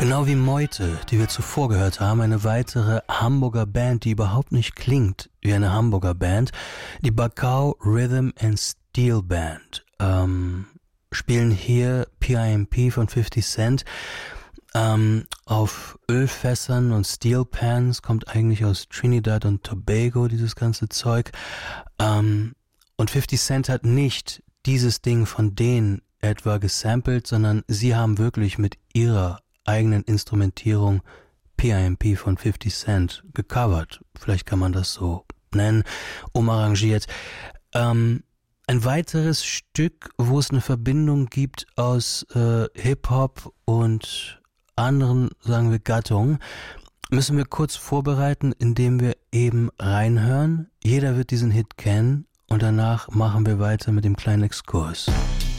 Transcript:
Genau wie Meute, die wir zuvor gehört haben, eine weitere Hamburger Band, die überhaupt nicht klingt wie eine Hamburger Band, die Bacau Rhythm and Steel Band, spielen hier PIMP von 50 Cent auf Ölfässern und Steel Pans, kommt eigentlich aus Trinidad und Tobago, dieses ganze Zeug. Und 50 Cent hat nicht dieses Ding von denen etwa gesampelt, sondern sie haben wirklich mit ihrer eigenen Instrumentierung PIMP von 50 Cent gecovert. Vielleicht kann man das so nennen, umarrangiert. Ein weiteres Stück, wo es eine Verbindung gibt aus Hip-Hop und anderen, sagen wir, Gattungen, müssen wir kurz vorbereiten, indem wir eben reinhören. Jeder wird diesen Hit kennen und danach machen wir weiter mit dem kleinen Exkurs.